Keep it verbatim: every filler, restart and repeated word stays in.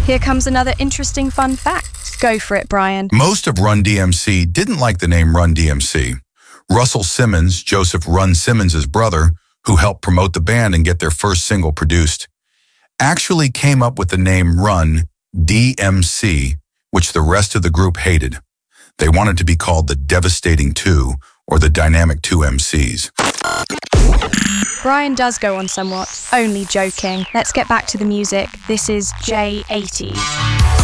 Here comes another interesting fun fact. Go for it, Brian. Most of Run D M C didn't like the name Run D M C. Russell Simmons, Joseph Run Simmons' brother, who helped promote the band and get their first single produced, actually came up with the name Run D M C, which the rest of the group hated. They wanted to be called the Devastating Two or the Dynamic Two M Cs. Brian does go on somewhat. Only joking. Let's get back to the music. This is J eighties.